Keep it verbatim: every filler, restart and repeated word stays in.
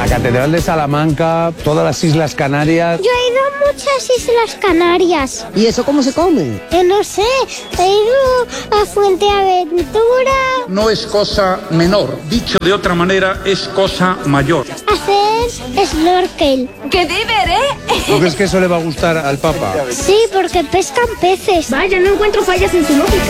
La Catedral de Salamanca, todas las Islas Canarias. Yo he ido a muchas Islas Canarias. ¿Y eso cómo se come? Eh, no sé, he ido a Fuenteaventura. No es cosa menor, dicho de otra manera, es cosa mayor. Hacer snorkel. ¡Qué diver, eh! ¿No crees que eso le va a gustar al Papa? Sí, porque pescan peces. Vaya, no encuentro fallas en su lógica.